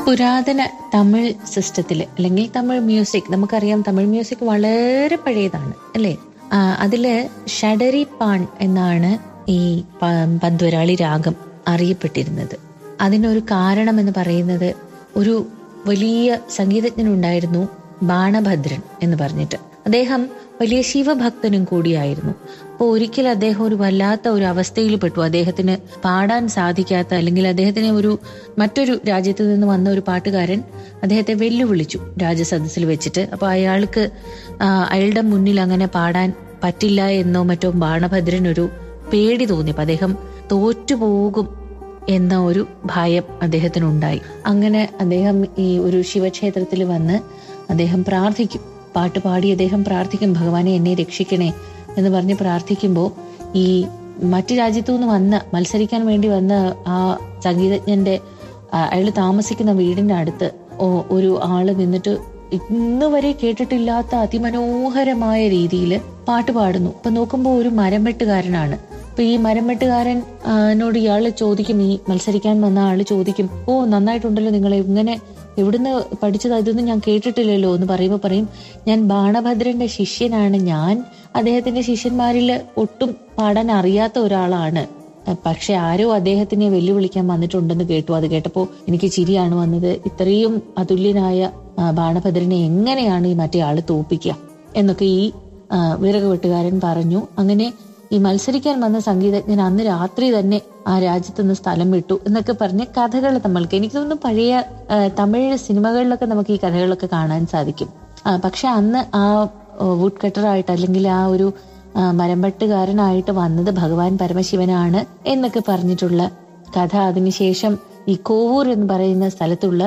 പുരാതന തമിഴ് സിസ്റ്റത്തില് അല്ലെങ്കിൽ തമിഴ് മ്യൂസിക്, നമുക്കറിയാം തമിഴ് മ്യൂസിക് വളരെ പഴയതാണ് അല്ലേ. അതില് ഷഡരി പാൺ എന്നാണ് ഈ പന്തുവരാളി രാഗം അറിയപ്പെട്ടിരുന്നത്. അതിനൊരു കാരണം എന്ന് പറയുന്നത് ഒരു വലിയ സംഗീതജ്ഞനുണ്ടായിരുന്നു, ബാണഭദ്രൻ എന്ന് പറഞ്ഞിട്ട്. അദ്ദേഹം വലിയ ശിവഭക്തനും കൂടിയായിരുന്നു. അപ്പോൾ ഒരിക്കൽ അദ്ദേഹം ഒരു വല്ലാത്ത ഒരു അവസ്ഥയിൽ പെട്ടു. അദ്ദേഹത്തിന് പാടാൻ സാധിക്കാത്ത, അല്ലെങ്കിൽ അദ്ദേഹത്തിന് മറ്റൊരു രാജ്യത്ത് നിന്ന് വന്ന ഒരു പാട്ടുകാരൻ അദ്ദേഹത്തെ വെല്ലുവിളിച്ചു രാജസദസ്സിൽ വെച്ചിട്ട്. അപ്പോൾ അയാളുടെ മുന്നിൽ അങ്ങനെ പാടാൻ പറ്റില്ല എന്നോ മറ്റോ ബാണഭദ്രൻ ഒരു പേടി തോന്നി. അപ്പൊ അദ്ദേഹം തോറ്റുപോകും എന്ന ഒരു ഭയം അദ്ദേഹത്തിനുണ്ടായി. അങ്ങനെ അദ്ദേഹം ഈ ഒരു ശിവക്ഷേത്രത്തിൽ വന്ന് അദ്ദേഹം പ്രാർത്ഥിക്കും, പാട്ട് പാടി അദ്ദേഹം പ്രാർത്ഥിക്കും, ഭഗവാനെ എന്നെ രക്ഷിക്കണേ എന്ന് പറഞ്ഞ് പ്രാർത്ഥിക്കുമ്പോൾ ഈ മറ്റു രാജ്യത്തു നിന്ന് മത്സരിക്കാൻ വേണ്ടി വന്ന ആ സംഗീതജ്ഞന്റെ അയാൾ താമസിക്കുന്ന വീടിന്റെ അടുത്ത് ഒരു ആള് നിന്നിട്ട് ഇന്ന് വരെ കേട്ടിട്ടില്ലാത്ത അതിമനോഹരമായ രീതിയിൽ പാട്ട് പാടുന്നു. അപ്പൊ നോക്കുമ്പോൾ ഒരു മരം വെട്ടുകാരനാണ്. അപ്പൊ ഈ മരം വെട്ടുകാരനോട് ഇയാള് ചോദിക്കും, ഈ മത്സരിക്കാൻ വന്ന ആള് ചോദിക്കും, ഓ നന്നായിട്ടുണ്ടല്ലോ, നിങ്ങൾ ഇങ്ങനെ എവിടുന്ന് പഠിച്ചത്, ഇതൊന്നും ഞാൻ കേട്ടിട്ടില്ലല്ലോ എന്ന് പറയുമ്പോൾ പറയും, ഞാൻ ബാണഭദ്രന്റെ ശിഷ്യനാണ്, ഞാൻ അദ്ദേഹത്തിന്റെ ശിഷ്യന്മാരിൽ ഒട്ടും പാടാൻ അറിയാത്ത ഒരാളാണ്, പക്ഷെ ആരോ അദ്ദേഹത്തിനെ വെല്ലുവിളിക്കാൻ വന്നിട്ടുണ്ടെന്ന് കേട്ടു. അത് കേട്ടപ്പോ എനിക്ക് ചിരിയാണ് വന്നത്. ഇത്രയും അതുല്യനായ ബാണഭദ്രനെ എങ്ങനെയാണ് ഈ മറ്റേ ആള് തോപ്പിക്കുക എന്നൊക്കെ ഈ വിറക് വെട്ടുകാരൻ പറഞ്ഞു. അങ്ങനെ ഈ മത്സരിക്കാൻ വന്ന സംഗീതജ്ഞൻ അന്ന് രാത്രി തന്നെ ആ രാജ്യത്തുനിന്ന് സ്ഥലം വിട്ടു എന്നൊക്കെ പറഞ്ഞ് കഥകൾ നമ്മൾക്ക്, എനിക്ക് തോന്നുന്നു പഴയ തമിഴ് സിനിമകളിലൊക്കെ നമുക്ക് ഈ കഥകളൊക്കെ കാണാൻ സാധിക്കും. പക്ഷെ അന്ന് ആ വുഡ് കട്ടറായിട്ട് അല്ലെങ്കിൽ ആ ഒരു മരംവെട്ടുകാരനായിട്ട് വന്നത് ഭഗവാൻ പരമശിവനാണ് എന്നൊക്കെ പറഞ്ഞിട്ടുള്ള കഥ. അതിനുശേഷം ഈ കോവൂർ എന്ന് പറയുന്ന സ്ഥലത്തുള്ള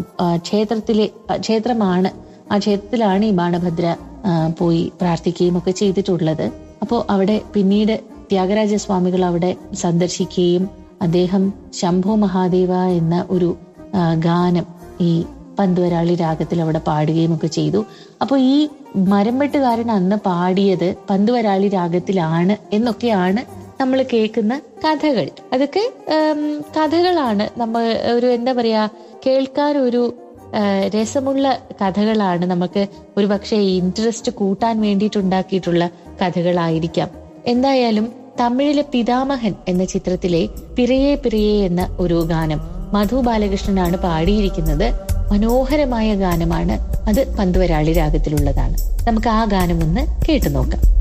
ക്ഷേത്രമാണ്, ആ ക്ഷേത്രത്തിലാണ് ഈ ബാണഭദ്ര പോയി പ്രാർത്ഥിക്കുകയും ഒക്കെ ചെയ്തിട്ടുള്ളത്. അപ്പോൾ അവിടെ പിന്നീട് ത്യാഗരാജസ്വാമികൾ അവിടെ സന്ദർശിക്കുകയും അദ്ദേഹം ശംഭോ മഹാദേവ എന്ന ഒരു ഗാനം ഈ പന്തുവരാളി രാഗത്തിൽ അവിടെ പാടുകയും ഒക്കെ ചെയ്തു. അപ്പോൾ ഈ മരം വെട്ടുകാരൻ അന്ന് പാടിയത് പന്തുവരാളി രാഗത്തിലാണ് എന്നൊക്കെയാണ് നമ്മൾ കേൾക്കുന്ന കഥകൾ. അതൊക്കെ കഥകളാണ്, നമ്മൾ ഒരു എന്താ പറയാ, കേൾക്കാൻ ഒരു രസമുള്ള കഥകളാണ്. നമുക്ക് ഒരു പക്ഷേ ഇൻട്രസ്റ്റ് കൂട്ടാൻ വേണ്ടിയിട്ടുണ്ടാക്കിയിട്ടുള്ള കഥകളായിരിക്കാം. എന്തായാലും തമിഴിലെ പിതാമഹൻ എന്ന ചിത്രത്തിലെ പിറയെ പിറയെ എന്ന ഒരു ഗാനം മധു ബാലകൃഷ്ണനാണ് പാടിയിരിക്കുന്നത്. മനോഹരമായ ഗാനമാണ് അത്, പന്തുവരാളി രാഗത്തിലുള്ളതാണ്. നമുക്ക് ആ ഗാനം ഒന്ന് കേട്ടു നോക്കാം.